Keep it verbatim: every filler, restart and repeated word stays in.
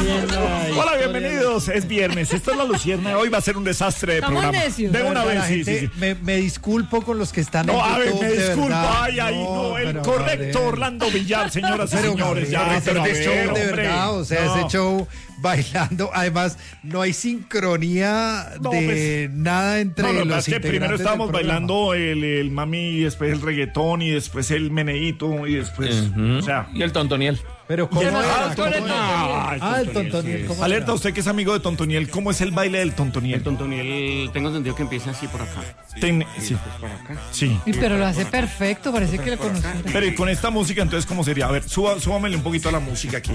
Hola, bienvenidos. Es viernes. Esto es La Lucierna. Hoy va a ser un desastre de Estamos programa. necios. De una vez, sí, gente, sí, sí. Me, me disculpo con los que están No, en a ver, YouTube, me de disculpo. verdad. Ay, ay, no, el pero, correcto Gabriel. Orlando Villar, señoras y Pero, señores. Ya, Gabriel, pero este a ver, show de hombre. verdad, o sea, No. ese show bailando, además no hay sincronía No, de pues, nada entre No, lo que los pasa es que primero integrantes del estábamos programa. bailando el, el mami y después el reggaetón y después el meneíto y después, Ujú. o sea, Y el tontoniel. Pero ¿cómo y el- era? ah, ¿Cómo tú eres- era? ah, Ah, el tontoniel, ¿cómo Alerta, era? usted que es amigo de Tontoniel, ¿cómo es el baile del Tontoniel? El tontoniel, tengo entendido que empieza así por acá. Ten- sí. Por acá. Sí. Y pero lo hace perfecto, parece que lo conociera. Pero y con esta música, entonces, ¿cómo sería? A ver, suba, súbamele un poquito a la música aquí.